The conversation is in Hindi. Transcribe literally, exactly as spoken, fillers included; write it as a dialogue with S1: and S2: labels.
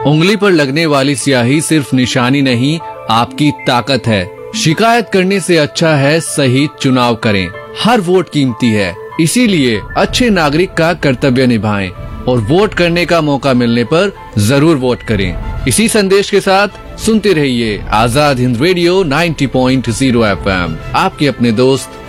S1: उंगली पर लगने वाली स्याही सिर्फ निशानी नहीं, आपकी ताकत है। शिकायत करने से अच्छा है सही चुनाव करें। हर वोट कीमती है, इसीलिए अच्छे नागरिक का कर्तव्य निभाएं और वोट करने का मौका मिलने पर जरूर वोट करें। इसी संदेश के साथ सुनते रहिए आजाद हिंद रेडियो नब्बे पॉइंट शून्य एफ एम, आपके अपने दोस्त